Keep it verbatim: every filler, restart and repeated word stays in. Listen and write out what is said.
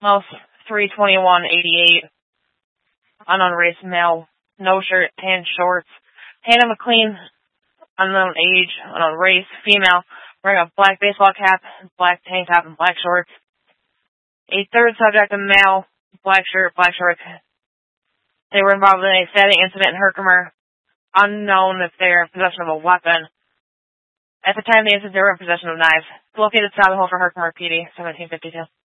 Mouse three twenty-one eighty-eight. Unknown race, male. No shirt, tan shorts. Hannah McLean, unknown age, unknown race, female. Wearing a black baseball cap, black tank top, and black shorts. A third subject, a male, black shirt, black shorts. They were involved in a stabbing incident in Herkimer. Unknown if they're in possession of a weapon. At the time of the incident, they were in possession of knives. Located south of Hofer, Herkimer, P D, seventeen fifty-two.